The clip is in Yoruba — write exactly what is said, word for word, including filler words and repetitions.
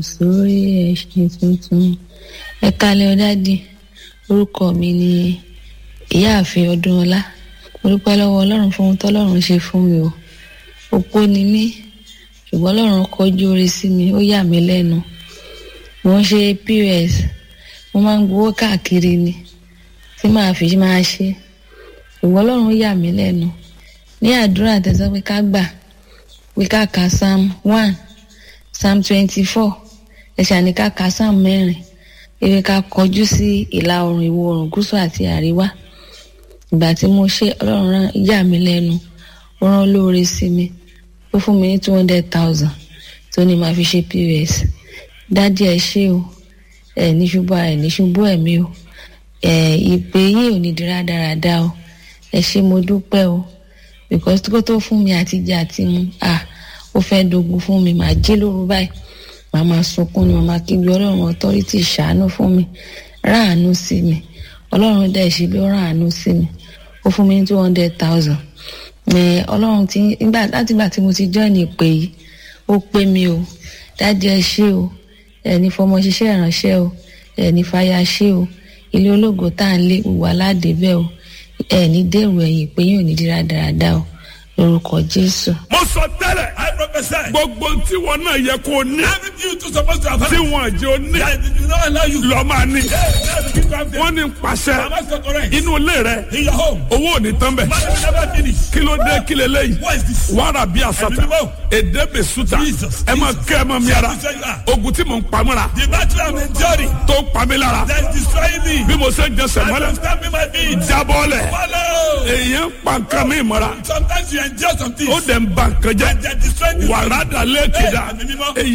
sórí ẹṣin tuntun. Ẹ kálẹ́ Dádì, orúkọ mi ni Ìyáàfin Ọdúnọlá. Mo dúpẹ́ lọ́wọ́ Ọlọ́run fún ohun tọ́lọ́run ṣe fún mi o. Opó ni mí, ṣùgbọ́n Ọlọ́run kọjú oore sí mi, ó yà mí lẹ́nu. Mo ń ṣe P O S, mo máa ń gbowó káàkiri ni tí màá fi máa ṣe. Ṣùgbọ́n Ọlọ́run yà mí lẹ́nu. Ní àdúrà tẹ̀sán pé ká gbà, pé ká ka Psalm one, Psalm twenty-four, ẹ̀ṣà ní ká ka Psalm mẹ́rin, ewé ká kọjú sí ìlà oòrùn, ìwọ̀ oòrùn, gúúsù àti àríwá. Ìgbà tí mo ṣe, Ọlọ́run yà mí lẹ́nu, ó rán olóore sí mi, ó fún mi ní two hundred thousand tó ní máa fi ṣe P O S. Dádì ẹ ṣé o, ẹ ní ṣubú ẹ ní ṣubú ẹ̀mí o, ẹ ìpè yìí ò ní di rádaràda o, ẹ ṣé mo dúpẹ́ o, because tó tó fún mi àti jẹ àti mu, ah ó fẹ́ dogun fún mi, màá jí lóru báyìí, màá máa sunkún ni, màá máa kígbe Ọlọ́run authority ṣàánú fún mi, ráàánú sí mi. Ọlọ́run dẹ̀ ṣe bí ó ráàánú sí mi, ó fún mi ní two hundred thousand. Ní Ọlọ́run tí nígbà láti ìgbà tí mo ti join ìpè yìí, ó pé mi o. Dádì ẹ ṣé o, ẹ ní fọmọ ṣiṣẹ́ ìránṣẹ́ o, ẹ ní fàyà ṣe o, ilé ológo tá à ń lé wà ládébẹ̀ o, ẹ ní dèrò ẹ̀yìn pé yóò ní dírá dáradára o, lórúkọ Jésù. Mo sọ tẹ́lẹ̀, I prophesy. Gbogbo tí wọn náà yẹ kó ní. Everything you two supposed to have. Tí wọn jẹ́ o ní. That did not allow you. Lọ máa ní. Wọ́n ní pàṣẹ. Inú ilé rẹ̀. In your home. Owó ò ní tán bẹ̀. Money will never finish. Kí ló dé kí leléyìí? What is this? Wàrà bí àsàtà. Èdè bè sùtà. Ẹ máa kẹ́ ẹ máa mi ara. Ogun tí mò ń pamọ́ra. The battle I'm enduring. Tó ń pa mí lára. That is destroying me. Bí mo ṣe ń jẹ sẹ̀mọ́lẹ̀. Jábọ́lẹ̀. Èèyàn pa nǹkan mi mọ́ra. Sometimes you endure some things. Ó dẹ̀ ń ba nǹkan jẹ́. Wàrà dà lẹ́kẹ̀dá.